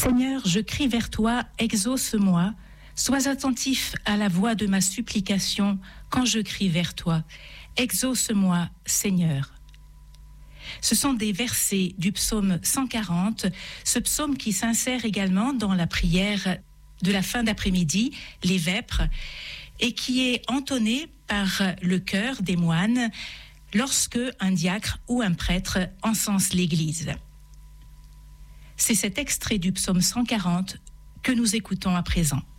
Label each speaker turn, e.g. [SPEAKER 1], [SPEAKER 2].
[SPEAKER 1] Seigneur, je crie vers toi, exauce-moi. Sois attentif à la voix de ma supplication quand je crie vers toi. Exauce-moi, Seigneur. Ce sont des versets du psaume 140, ce psaume qui s'insère également dans la prière de la fin d'après-midi, les vêpres, et qui est entonné par le chœur des moines lorsque un diacre ou un prêtre encense l'église. C'est cet extrait du psaume 140 que nous écoutons à présent.